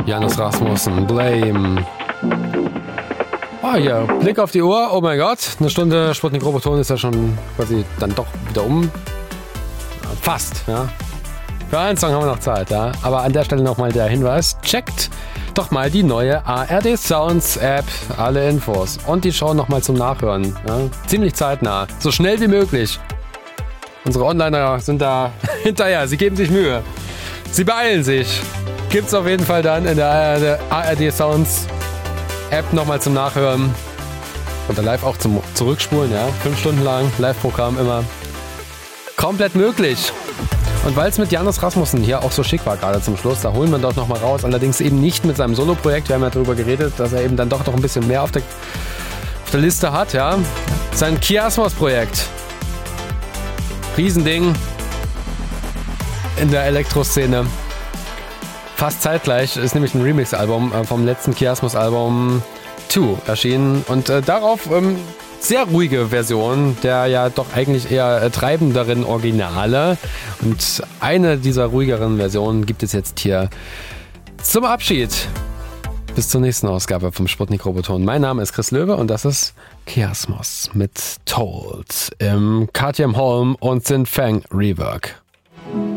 Janus Rasmussen, Blame. Oh ja, Blick auf die Uhr, oh mein Gott, eine Stunde Sputnik Roboton ist ja schon quasi dann doch wieder um. Fast, ja. Für einen Song haben wir noch Zeit, ja. Aber an der Stelle nochmal der Hinweis, checkt doch mal die neue ARD Sounds App, alle Infos und die Show nochmal zum Nachhören. Ja. Ziemlich zeitnah, so schnell wie möglich. Unsere Onliner sind da hinterher, sie geben sich Mühe. Sie beeilen sich. Gibt's auf jeden Fall dann in der ARD Sounds App nochmal zum Nachhören. Und dann live auch zum Zurückspulen, ja. 5 Stunden lang, Live-Programm immer. Komplett möglich. Und weil es mit Janus Rasmussen hier auch so schick war, gerade zum Schluss, da holen wir doch nochmal raus. Allerdings eben nicht mit seinem Solo-Projekt. Wir haben ja darüber geredet, dass er eben dann doch noch ein bisschen mehr auf der Liste hat, ja. Sein Kiasmos-Projekt. Riesending in der Elektroszene. Fast zeitgleich ist nämlich ein Remix-Album vom letzten Kiasmos-Album 2 erschienen. Und darauf sehr ruhige Version der ja doch eigentlich eher treibenderen Originale. Und eine dieser ruhigeren Versionen gibt es jetzt hier zum Abschied. Bis zur nächsten Ausgabe vom Sputnik Roboton. Mein Name ist Chris Löwe und das ist Kiasmos mit Told im KTM Holm und Sin Fang Rework.